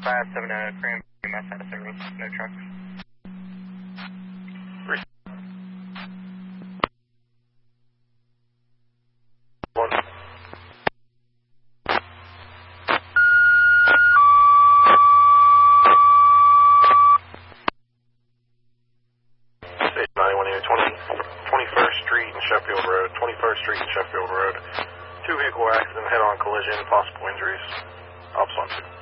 5-7 Cranberry, Mass out of service, no trucks. 3-1. Station 91 here, 21st Street and Sheffield Road. 21st Street and Sheffield Road. Two vehicle accident, head-on collision, possible injuries. Ops on 2.